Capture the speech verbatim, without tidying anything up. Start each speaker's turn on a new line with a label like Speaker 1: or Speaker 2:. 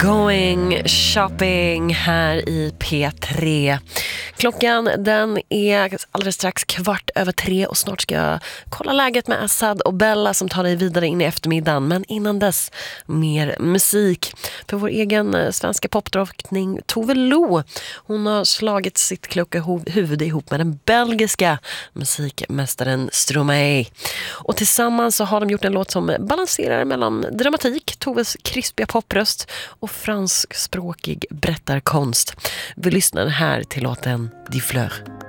Speaker 1: Going shopping här i P tre. Klockan den är alldeles strax kvart över tre och snart ska jag kolla läget med Assad och Bella som tar dig vidare in i eftermiddagen. Men innan dess mer musik. För vår egen svenska popdrottning Tove Lo. Hon har slagit sitt kloka huvud ihop med den belgiska musikmästaren Stromae. Och tillsammans så har de gjort en låt som balanserar mellan dramatik, Toves krispiga popröst och franskspråkig berättarkonst. Vi lyssnar här till låten Die Fleur.